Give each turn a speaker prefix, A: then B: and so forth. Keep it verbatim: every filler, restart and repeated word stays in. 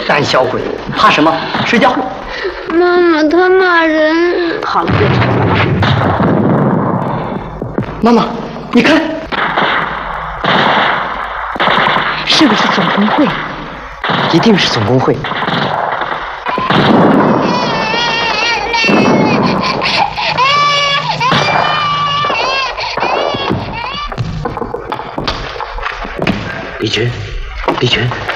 A: 胆小鬼，怕什么？睡觉。
B: 妈妈，他骂人。
C: 好了，别吵了啊！
A: 妈妈，你看，
C: 是不是总工会？
A: 一定是总工会。李群，李群。